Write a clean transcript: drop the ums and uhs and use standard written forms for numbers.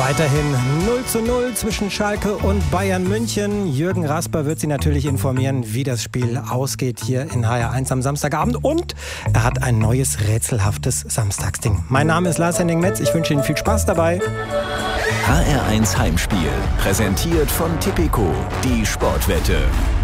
Weiterhin 0:0 zwischen Schalke und Bayern München. Jürgen Rasper wird Sie natürlich informieren, wie das Spiel ausgeht hier in HR1 am Samstagabend. Und er hat ein neues rätselhaftes Samstagsding. Mein Name ist Lars-Henning Metz. Ich wünsche Ihnen viel Spaß dabei. HR1 Heimspiel, präsentiert von Tipico, die Sportwette.